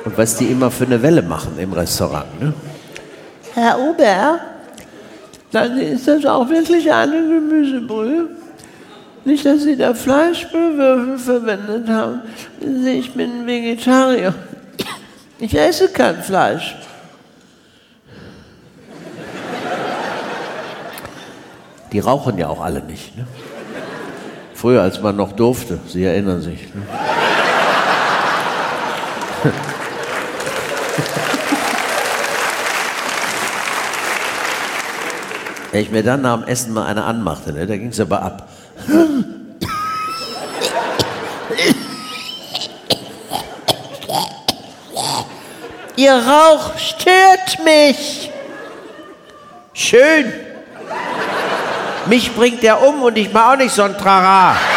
Und was die immer für eine Welle machen im Restaurant, ne? Herr Ober, dann ist das auch wirklich eine Gemüsebrühe? Nicht, dass Sie da Fleischbrühwürfel verwendet haben. Ich bin Vegetarier. Ich esse kein Fleisch. Die rauchen ja auch alle nicht, ne? Früher, als man noch durfte, Sie erinnern sich, ne? Wenn ich mir dann nach dem Essen mal eine anmachte, ne, da ging es aber ab. Ihr Rauch stört mich. Schön. Mich bringt der um und ich mach auch nicht so ein Trara.